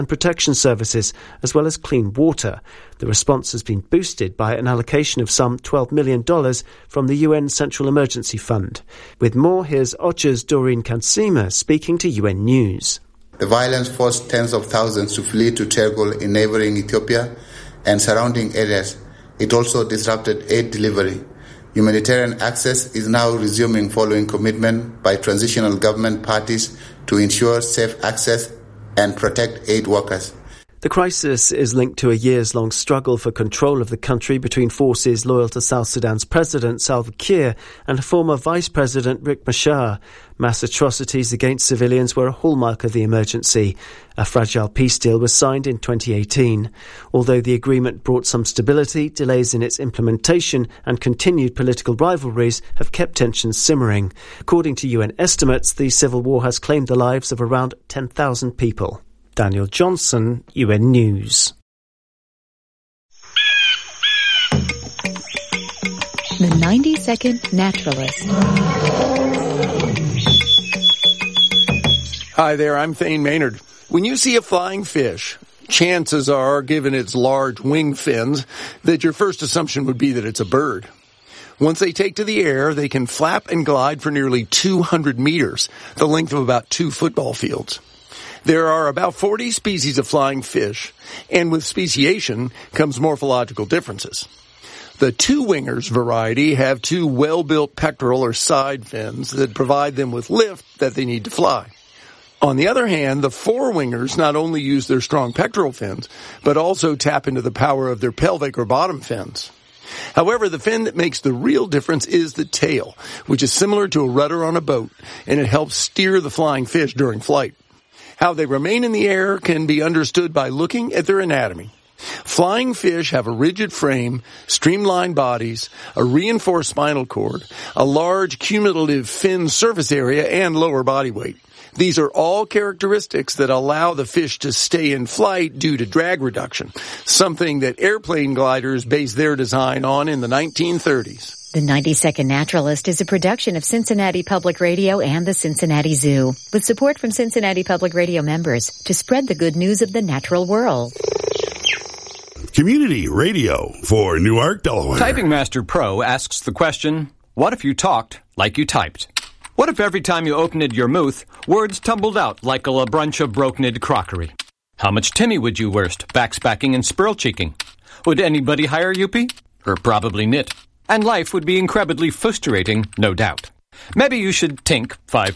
and protection services, as well as clean water. The response has been boosted by an allocation of some $12 million from the UN Central Emergency Fund. With more, here's OCHA's Doreen Kansima speaking to UN News. The violence forced tens of thousands to flee to Tergol in neighboring Ethiopia and surrounding areas. It also disrupted aid delivery. Humanitarian access is now resuming following commitment by transitional government parties to ensure safe access and protect aid workers. The crisis is linked to a years-long struggle for control of the country between forces loyal to South Sudan's President Salva Kiir and former Vice President Riek Machar. Mass atrocities against civilians were a hallmark of the emergency. A fragile peace deal was signed in 2018. Although the agreement brought some stability, delays in its implementation and continued political rivalries have kept tensions simmering. According to UN estimates, the civil war has claimed the lives of around 10,000 people. Daniel Johnson, UN News. The 90-Second Naturalist. Hi there, I'm Thane Maynard. When you see a flying fish, chances are, given its large wing fins, that your first assumption would be that it's a bird. Once they take to the air, they can flap and glide for nearly 200 meters, the length of about 2 football fields. There are about 40 species of flying fish, and with speciation comes morphological differences. The two-wingers variety have 2 well-built pectoral or side fins that provide them with lift that they need to fly. On the other hand, the four-wingers not only use their strong pectoral fins, but also tap into the power of their pelvic or bottom fins. However, the fin that makes the real difference is the tail, which is similar to a rudder on a boat, and it helps steer the flying fish during flight. How they remain in the air can be understood by looking at their anatomy. Flying fish have a rigid frame, streamlined bodies, a reinforced spinal cord, a large cumulative fin surface area, and lower body weight. These are all characteristics that allow the fish to stay in flight due to drag reduction, something that airplane gliders based their design on in the 1930s. The 90-Second Naturalist is a production of Cincinnati Public Radio and the Cincinnati Zoo, with support from Cincinnati Public Radio members to spread the good news of the natural world. Community radio for Newark, Delaware. Typing Master Pro asks the question, what if you talked like you typed? What if every time you opened your mouth, words tumbled out like a brunch of brokened crockery? How much Timmy would you worst, backspacking and spurl-cheeking? Would anybody hire Youpie? Or probably Knit? And life would be incredibly frustrating, no doubt. Maybe you should tink,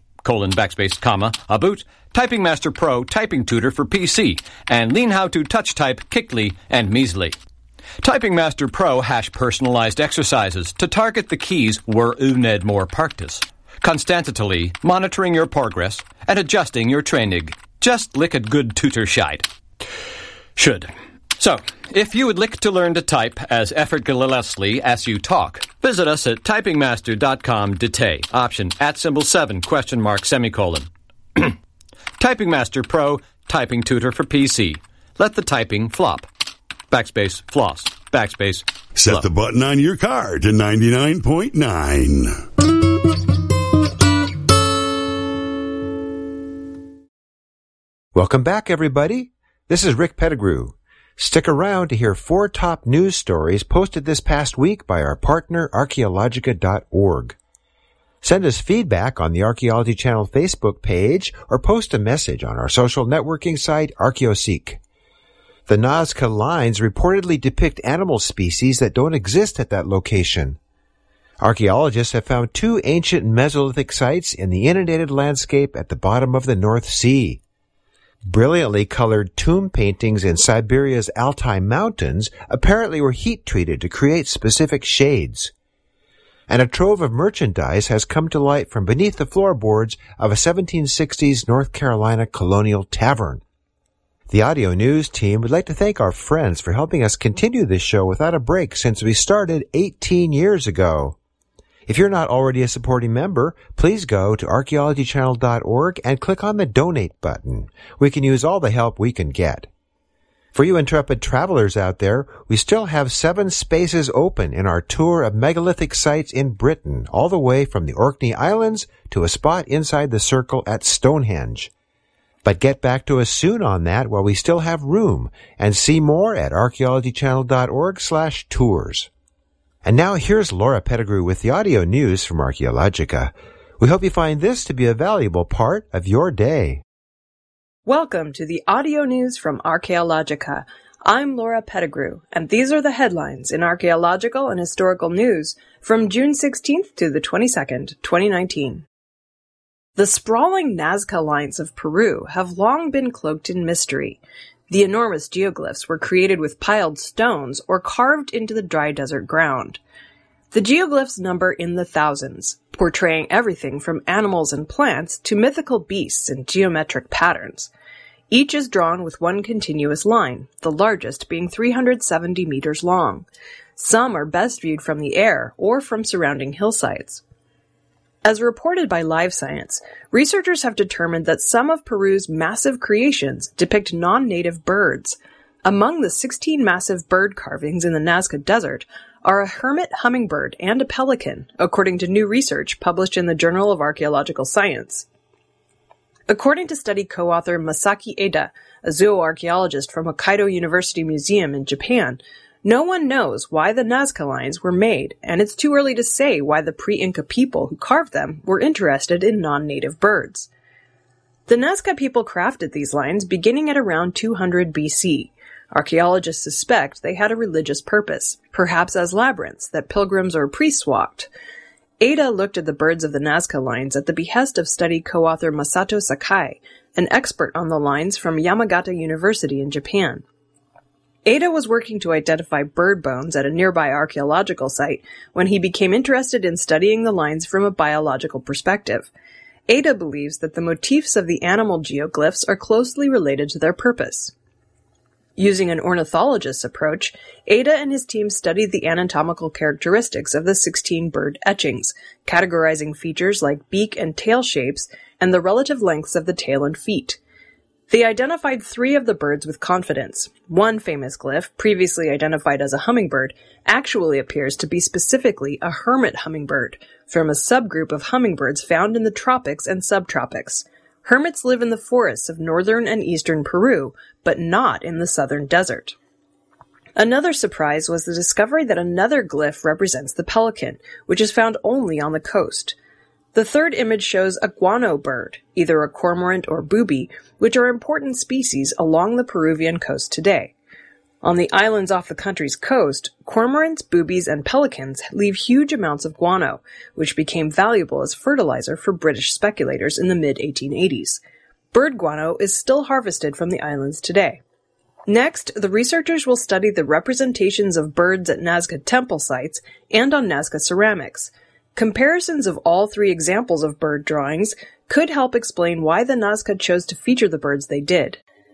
about Typing Master Pro Typing Tutor for PC, and learn how to touch type quickly and measly. Typing Master Pro hash personalized exercises to target the keys where you need more practice. Constantly monitoring your progress and adjusting your training. Just lick a good tutor shite. Should. So, if you would like to learn to type as effortlessly as you talk, visit us at typingmaster.com today. Option @7 ? Typing Master Pro Typing Tutor for PC. Let the typing flop. Backspace, floss. Backspace, Set flop. the button on your car to 99.9. Welcome back, everybody. This is Rick Pettigrew. Stick around to hear 4 top news stories posted this past week by our partner, Archaeologica.org. Send us feedback on the Archaeology Channel Facebook page or post a message on our social networking site, ArchaeoSeek. The Nazca lines reportedly depict animal species that don't exist at that location. Archaeologists have found 2 ancient Mesolithic sites in the inundated landscape at the bottom of the North Sea. Brilliantly colored tomb paintings in Siberia's Altai Mountains apparently were heat-treated to create specific shades. And a trove of merchandise has come to light from beneath the floorboards of a 1760s North Carolina colonial tavern. The audio news team would like to thank our friends for helping us continue this show without a break since we started 18 years ago. If you're not already a supporting member, please go to archaeologychannel.org and click on the donate button. We can use all the help we can get. For you intrepid travelers out there, we still have 7 spaces open in our tour of megalithic sites in Britain, all the way from the Orkney Islands to a spot inside the circle at Stonehenge. But get back to us soon on that while we still have room, and see more at archaeologychannel.org/tours. And now here's Laura Pettigrew with the audio news from Archaeologica. We hope you find this to be a valuable part of your day. Welcome to the audio news from Archaeologica. I'm Laura Pettigrew, and these are the headlines in archaeological and historical news from June 16th to the 22nd, 2019. The sprawling Nazca lines of Peru have long been cloaked in mystery. The enormous geoglyphs were created with piled stones or carved into the dry desert ground. The geoglyphs number in the thousands, portraying everything from animals and plants to mythical beasts and geometric patterns. Each is drawn with one continuous line, the largest being 370 meters long. Some are best viewed from the air or from surrounding hillsides. As reported by Live Science, researchers have determined that some of Peru's massive creations depict non-native birds. Among the 16 massive bird carvings in the Nazca Desert are a hermit hummingbird and a pelican, according to new research published in the Journal of Archaeological Science. According to study co-author Masaki Eda, a zooarchaeologist from Hokkaido University Museum in Japan, no one knows why the Nazca lines were made, and it's too early to say why the pre-Inca people who carved them were interested in non-native birds. The Nazca people crafted these lines beginning at around 200 BC. Archaeologists suspect they had a religious purpose, perhaps as labyrinths that pilgrims or priests walked. Ada looked at the birds of the Nazca lines at the behest of study co-author Masato Sakai, an expert on the lines from Yamagata University in Japan. Ada was working to identify bird bones at a nearby archaeological site when he became interested in studying the lines from a biological perspective. Ada believes that the motifs of the animal geoglyphs are closely related to their purpose. Using an ornithologist's approach, Ada and his team studied the anatomical characteristics of the 16 bird etchings, categorizing features like beak and tail shapes and the relative lengths of the tail and feet. They identified 3 of the birds with confidence. One famous glyph, previously identified as a hummingbird, actually appears to be specifically a hermit hummingbird, from a subgroup of hummingbirds found in the tropics and subtropics. Hermits live in the forests of northern and eastern Peru, but not in the southern desert. Another surprise was the discovery that another glyph represents the pelican, which is found only on the coast. The third image shows a guano bird, either a cormorant or booby, which are important species along the Peruvian coast today. On the islands off the country's coast, cormorants, boobies, and pelicans leave huge amounts of guano, which became valuable as fertilizer for British speculators in the mid-1880s. Bird guano is still harvested from the islands today. Next, the researchers will study the representations of birds at Nazca temple sites and on Nazca ceramics. Comparisons of all 3 examples of bird drawings could help explain why the Nazca chose to feature the birds they did.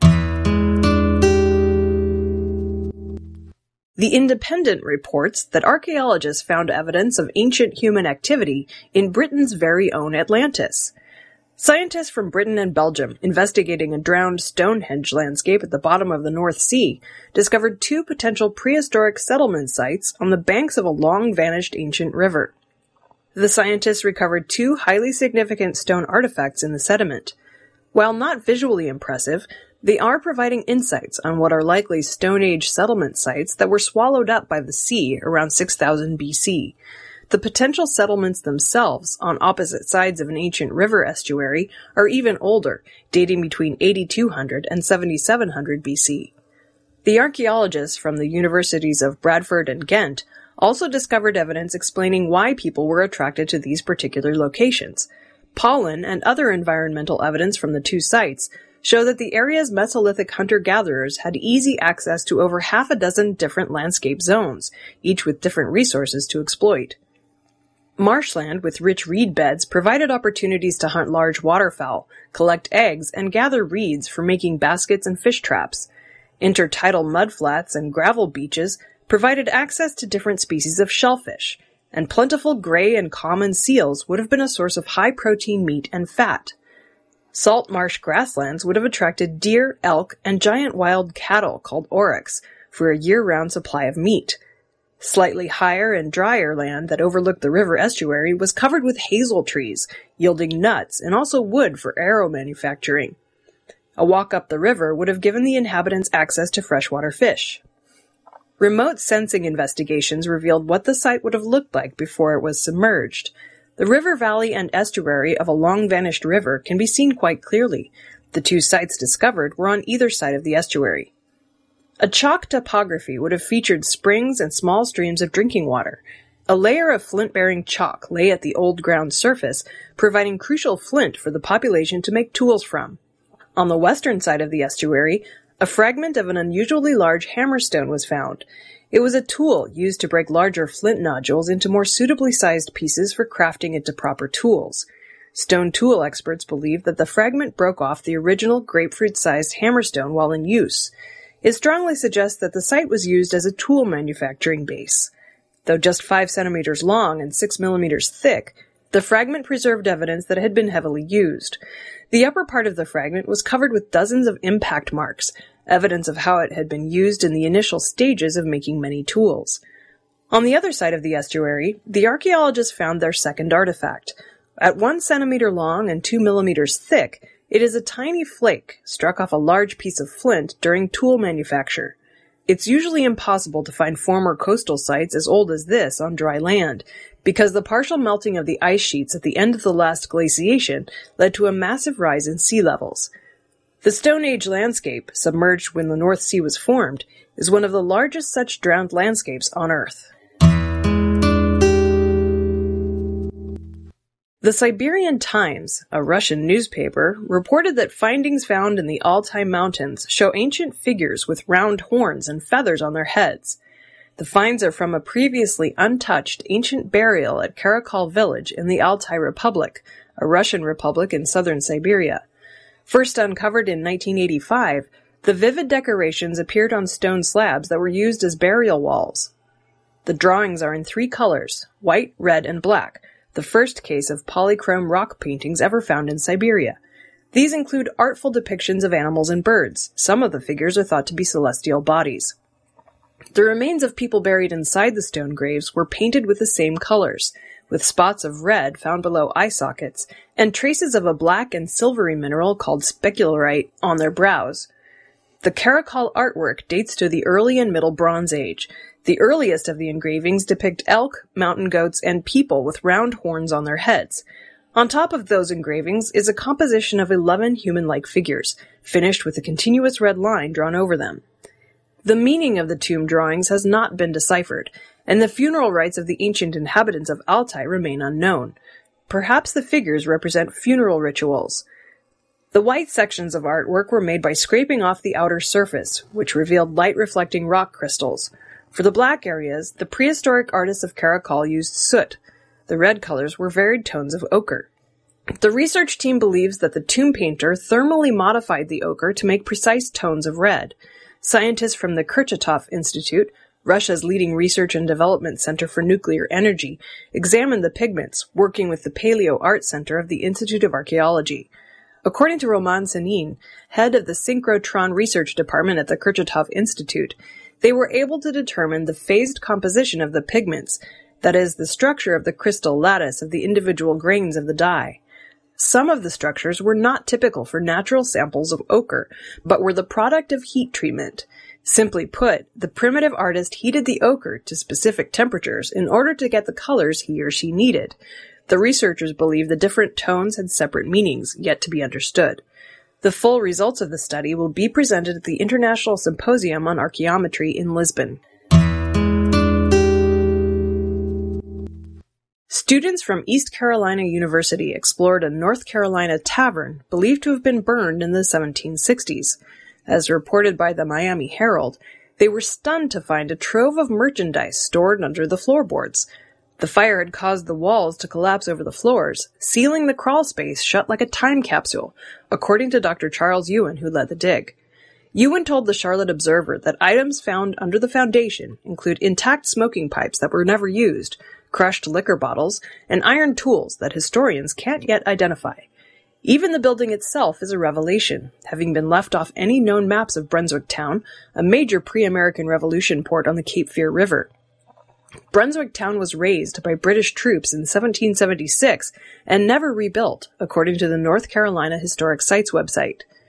The Independent reports that archaeologists found evidence of ancient human activity in Britain's very own Atlantis. Scientists from Britain and Belgium, investigating a drowned Stonehenge landscape at the bottom of the North Sea, discovered 2 potential prehistoric settlement sites on the banks of a long-vanished ancient river. The scientists recovered 2 highly significant stone artifacts in the sediment. While not visually impressive, they are providing insights on what are likely Stone Age settlement sites that were swallowed up by the sea around 6000 BC. The potential settlements themselves, on opposite sides of an ancient river estuary, are even older, dating between 8200 and 7700 BC. The archaeologists from the universities of Bradford and Ghent also discovered evidence explaining why people were attracted to these particular locations. Pollen and other environmental evidence from the 2 sites show that the area's Mesolithic hunter-gatherers had easy access to over 6 different landscape zones, each with different resources to exploit. Marshland with rich reed beds provided opportunities to hunt large waterfowl, collect eggs, and gather reeds for making baskets and fish traps. Intertidal mudflats and gravel beaches provided access to different species of shellfish, and plentiful gray and common seals would have been a source of high-protein meat and fat. Salt marsh grasslands would have attracted deer, elk, and giant wild cattle called oryx for a year-round supply of meat. Slightly higher and drier land that overlooked the river estuary was covered with hazel trees, yielding nuts and also wood for arrow manufacturing. A walk up the river would have given the inhabitants access to freshwater fish. Remote sensing investigations revealed what the site would have looked like before it was submerged. The river valley and estuary of a long-vanished river can be seen quite clearly. The two sites discovered were on either side of the estuary. A chalk topography would have featured springs and small streams of drinking water. A layer of flint-bearing chalk lay at the old ground surface, providing crucial flint for the population to make tools from. On the western side of the estuary, a fragment of an unusually large hammerstone was found. It was a tool used to break larger flint nodules into more suitably sized pieces for crafting into proper tools. Stone tool experts believe that the fragment broke off the original grapefruit-sized hammerstone while in use. It strongly suggests that the site was used as a tool manufacturing base. Though just 5 centimeters long and 6 millimeters thick, the fragment preserved evidence that it had been heavily used. The upper part of the fragment was covered with dozens of impact marks, evidence of how it had been used in the initial stages of making many tools. On the other side of the estuary, the archaeologists found their second artifact. At 1 centimeter long and 2 millimeters thick, it is a tiny flake struck off a large piece of flint during tool manufacture. It's usually impossible to find former coastal sites as old as this on dry land, because the partial melting of the ice sheets at the end of the last glaciation led to a massive rise in sea levels. The Stone Age landscape, submerged when the North Sea was formed, is one of the largest such drowned landscapes on Earth. The Siberian Times, a Russian newspaper, reported that findings found in the Altai Mountains show ancient figures with round horns and feathers on their heads. The finds are from a previously untouched ancient burial at Karakol village in the Altai Republic, a Russian republic in southern Siberia. First uncovered in 1985, the vivid decorations appeared on stone slabs that were used as burial walls. The drawings are in 3 colors, white, red, and black, the first case of polychrome rock paintings ever found in Siberia. These include artful depictions of animals and birds. Some of the figures are thought to be celestial bodies. The remains of people buried inside the stone graves were painted with the same colors, with spots of red found below eye sockets, and traces of a black and silvery mineral called specularite on their brows. The Karakol artwork dates to the early and middle Bronze Age. The earliest of the engravings depict elk, mountain goats, and people with round horns on their heads. On top of those engravings is a composition of 11 human-like figures, finished with a continuous red line drawn over them. The meaning of the tomb drawings has not been deciphered, and the funeral rites of the ancient inhabitants of Altai remain unknown. Perhaps the figures represent funeral rituals. The white sections of artwork were made by scraping off the outer surface, which revealed light-reflecting rock crystals. For the black areas, the prehistoric artists of Karakol used soot. The red colors were varied tones of ochre. The research team believes that the tomb painter thermally modified the ochre to make precise tones of red. Scientists from the Kurchatov Institute, Russia's leading research and development center for nuclear energy, examined the pigments, working with the Paleo Art Center of the Institute of Archaeology. According to Roman Senin, head of the Synchrotron Research Department at the Kurchatov Institute, they were able to determine the phased composition of the pigments, that is, the structure of the crystal lattice of the individual grains of the dye. Some of the structures were not typical for natural samples of ochre, but were the product of heat treatment. Simply put, the primitive artist heated the ochre to specific temperatures in order to get the colors he or she needed. The researchers believe the different tones had separate meanings, yet to be understood. The full results of the study will be presented at the International Symposium on Archaeometry in Lisbon. Students from East Carolina University explored a North Carolina tavern believed to have been burned in the 1760s. As reported by the Miami Herald, they were stunned to find a trove of merchandise stored under the floorboards. The fire had caused the walls to collapse over the floors, sealing the crawl space shut like a time capsule, according to Dr. Charles Ewan, who led the dig. Ewan told the Charlotte Observer that items found under the foundation include intact smoking pipes that were never used, crushed liquor bottles, and iron tools that historians can't yet identify. Even the building itself is a revelation, having been left off any known maps of Brunswick Town, a major pre-American Revolution port on the Cape Fear River. Brunswick Town was razed by British troops in 1776 and never rebuilt, according to the North Carolina Historic Sites website.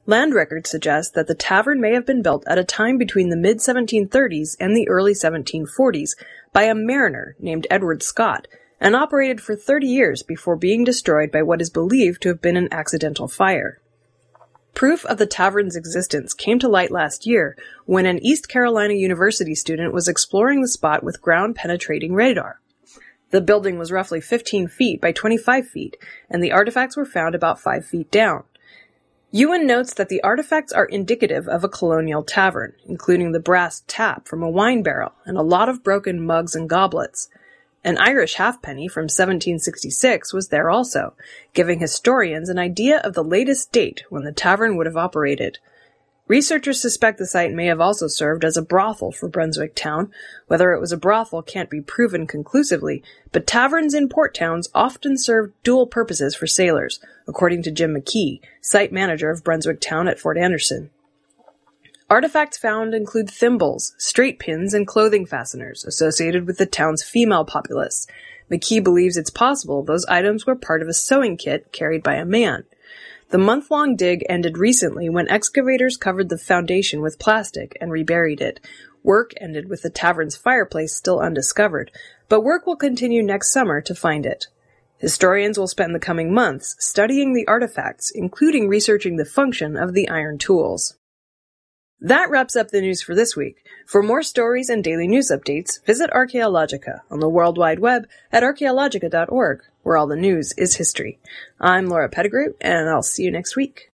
Land records suggest that the tavern may have been built at a time between the mid-1730s and the early 1740s by a mariner named Edward Scott, and operated for 30 years before being destroyed by what is believed to have been an accidental fire. Proof of the tavern's existence came to light last year when an East Carolina University student was exploring the spot with ground-penetrating radar. The building was roughly 15 feet by 25 feet, and the artifacts were found about 5 feet down. Ewan notes that the artifacts are indicative of a colonial tavern, including the brass tap from a wine barrel and a lot of broken mugs and goblets. An Irish halfpenny from 1766 was there also, giving historians an idea of the latest date when the tavern would have operated. Researchers suspect the site may have also served as a brothel for Brunswick Town. Whether it was a brothel can't be proven conclusively, but taverns in port towns often served dual purposes for sailors, according to Jim McKee, site manager of Brunswick Town at Fort Anderson. Artifacts found include thimbles, straight pins, and clothing fasteners associated with the town's female populace. McKee believes it's possible those items were part of a sewing kit carried by a man. The month-long dig ended recently when excavators covered the foundation with plastic and reburied it. Work ended with the tavern's fireplace still undiscovered, but work will continue next summer to find it. Historians will spend the coming months studying the artifacts, including researching the function of the iron tools. That wraps up the news for this week. For more stories and daily news updates, visit Archaeologica on the World Wide Web at archaeologica.org, where all the news is history. I'm Laura Pettigrew, and I'll see you next week.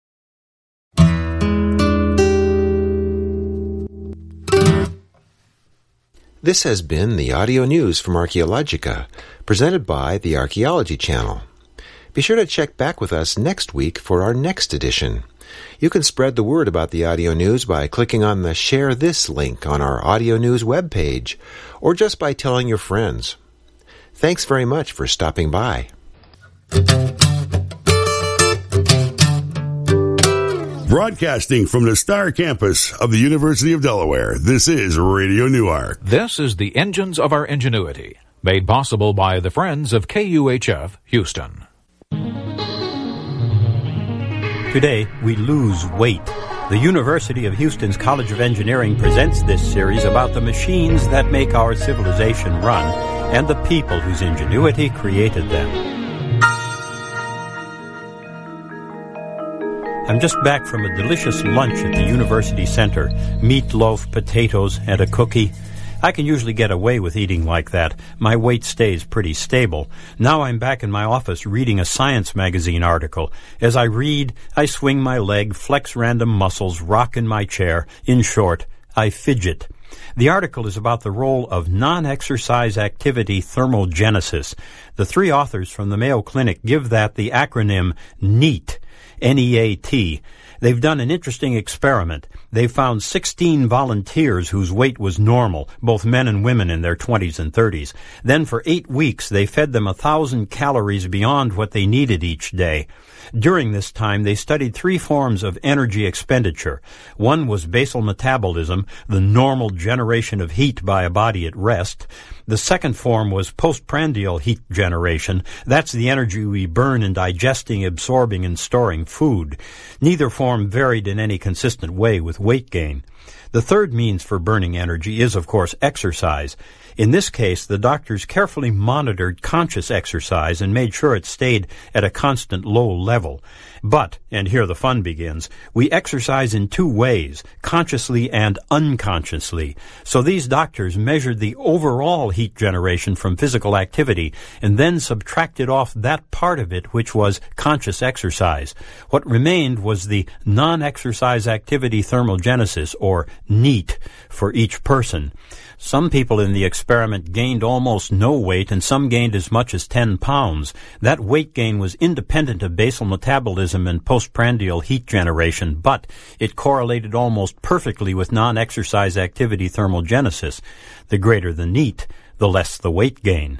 This has been the audio news from Archaeologica, presented by the Archaeology Channel. Be sure to check back with us next week for our next edition. You can spread the word about the audio news by clicking on the Share This link on our audio news webpage, or just by telling your friends. Thanks very much for stopping by. Broadcasting from the Star Campus of the University of Delaware, this is Radio Newark. This is the Engines of Our Ingenuity, made possible by the Friends of KUHF Houston. Today, we lose weight. The University of Houston's College of Engineering presents this series about the machines that make our civilization run and the people whose ingenuity created them. I'm just back from a delicious lunch at the University Center. Meatloaf, potatoes, and a cookie. I can usually get away with eating like that. My weight stays pretty stable. Now I'm back in my office reading a science magazine article. As I read, I swing my leg, flex random muscles, rock in my chair. In short, I fidget. The article is about the role of non-exercise activity thermogenesis. The three authors from the Mayo Clinic give that the acronym NEAT, N-E-A-T. They've done an interesting experiment. They found 16 volunteers whose weight was normal, both men and women in their 20s and 30s. Then for 8 weeks, they fed them 1,000 calories beyond what they needed each day. During this time, they studied 3 forms of energy expenditure. One was basal metabolism, the normal generation of heat by a body at rest. The second form was postprandial heat generation. That's the energy we burn in digesting, absorbing, and storing food. Neither form varied in any consistent way with weight gain. The third means for burning energy is, of course, exercise. In this case, the doctors carefully monitored conscious exercise and made sure it stayed at a constant low level. But, and here the fun begins, we exercise in 2 ways, consciously and unconsciously. So these doctors measured the overall heat generation from physical activity and then subtracted off that part of it which was conscious exercise. What remained was the non-exercise activity thermogenesis, or NEAT, for each person. Some people in the experiment gained almost no weight, and some gained as much as 10 pounds. That weight gain was independent of basal metabolism and postprandial heat generation, but it correlated almost perfectly with non-exercise activity thermogenesis. The greater the NEAT, the less the weight gain.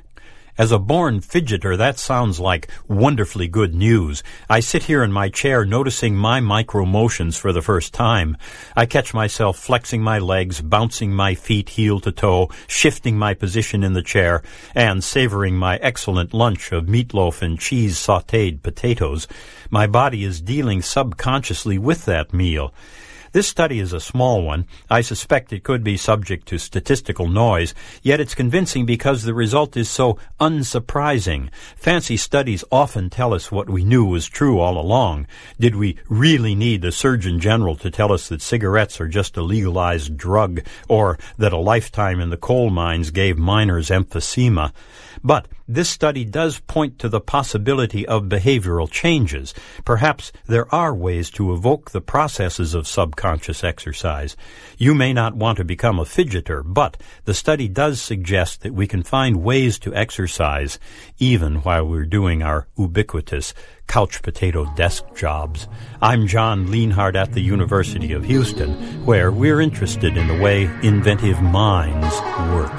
As a born fidgeter, that sounds like wonderfully good news. I sit here in my chair noticing my micro-motions for the first time. I catch myself flexing my legs, bouncing my feet heel to toe, shifting my position in the chair, and savoring my excellent lunch of meatloaf and cheese sautéed potatoes. My body is dealing subconsciously with that meal. This study is a small one. I suspect it could be subject to statistical noise, yet it's convincing because the result is so unsurprising. Fancy studies often tell us what we knew was true all along. Did we really need the Surgeon General to tell us that cigarettes are just a legalized drug, or that a lifetime in the coal mines gave miners emphysema? But this study does point to the possibility of behavioral changes. Perhaps there are ways to evoke the processes of subconscious exercise. You may not want to become a fidgeter, but the study does suggest that we can find ways to exercise even while we're doing our ubiquitous couch potato desk jobs. I'm John Lienhardt at the University of Houston, where we're interested in the way inventive minds work.